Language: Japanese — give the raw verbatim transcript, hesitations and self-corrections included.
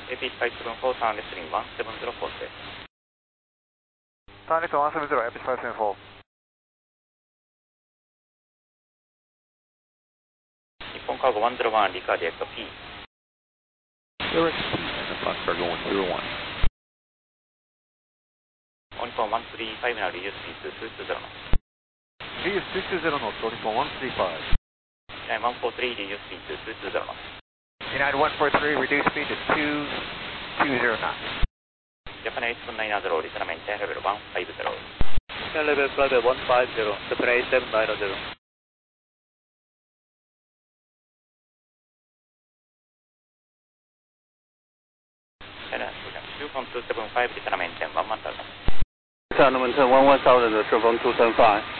エーピーファイブセブンフォー ターンレスリングワンセブンゼロフォーです。 ターンレスワンセブンゼロ、エーピーファイブセブンフォー。 日本カーゴワンゼロワンリカーディエクト P。 Direct P and the Foxtrot going zero one. オニポンワンスリーファイブnow reduce speed to ツーツーゼロ knots. Reduce two two zero knots, Onicon one three five. United one four three reduce speed to ツーツーゼロ knots. United one four three, reduce speed to two two zero knots. Japan eight seven nine zero, return maintain level one five zero. Maintain level flight one five zero, Japan eight seven nine zero. China two one two seven five, return maintain one one thousand. China maintain one one thousand, Chevron two seven five.